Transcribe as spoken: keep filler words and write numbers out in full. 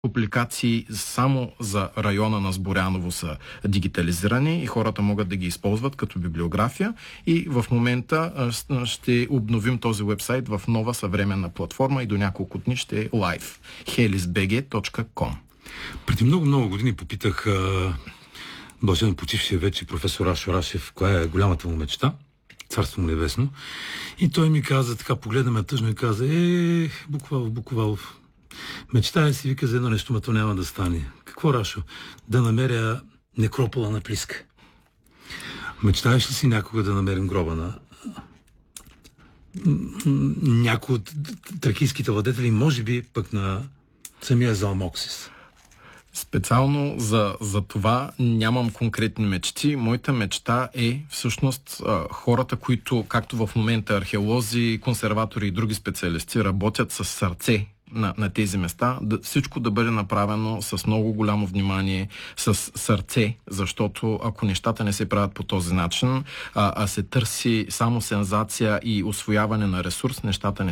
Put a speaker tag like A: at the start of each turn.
A: Публикации само за района на Сборяново са дигитализирани и хората могат да ги използват като библиография, и в момента ще обновим този уебсайт в нова съвременна платформа и до няколко дни ще е лайв. хелис би джи точка ком.
B: Преди много-много години попитах блажено почившия вече професор Рашо Рашев, коя е голямата му мечта, царство му небесно, и той ми каза, така погледна ме тъжно и каза: е, Буковалов, Буковалов, мечтая си, вика, за едно нещо, но то няма да стане. Какво, Рашо? Да намеря некропола на Плиска. Мечтаеш ли си някога да намерим гроба на някой от тракийските владетели, може би пък на самия Залмоксис?
A: Специално за, за това нямам конкретни мечти. Моята мечта е всъщност хората, които, както в момента археолози, консерватори и други специалисти, работят с сърце на, на тези места, да, всичко да бъде направено с много голямо внимание, с сърце, защото ако нещата не се правят по този начин, а, а се търси само сензация и усвояване на ресурс, нещата не